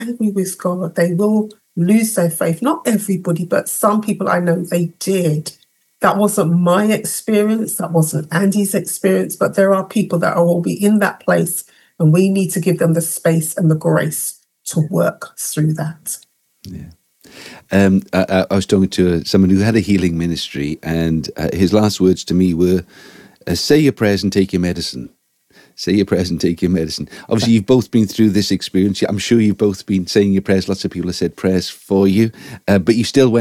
angry with God. They will lose their faith. Not everybody, but some people I know, they did. That wasn't my experience. That wasn't Andy's experience. But there are people that will be in that place, and we need to give them the space and the grace to work through that. Yeah. I was talking to someone who had a healing ministry, and his last words to me were, say your prayers and take your medicine. Say your prayers and take your medicine. Obviously, you've both been through this experience. I'm sure you've both been saying your prayers. Lots of people have said prayers for you, but you still went